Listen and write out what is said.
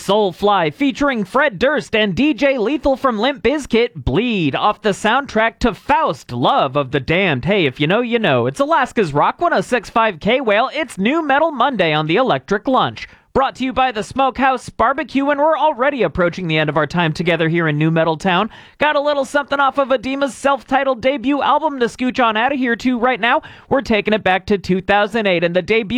Soulfly featuring Fred Durst and DJ Lethal from Limp Bizkit, Bleed, off the soundtrack to Faust, Love of the Damned. Hey, if you know, you know. It's Alaska's Rock 106.5 K-Whale. It's New Metal Monday on the Electric Lunch. Brought to you by the Smokehouse Barbecue, and we're already approaching the end of our time together here in New Metal Town. Got a little something off of Adema's self-titled debut album to scooch on out of here to right now. We're taking it back to 2008, and the debut